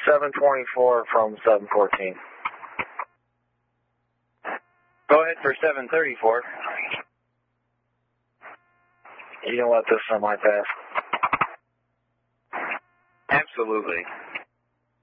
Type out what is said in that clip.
724 from 714. Go ahead for 734. You can let this semi pass. Absolutely.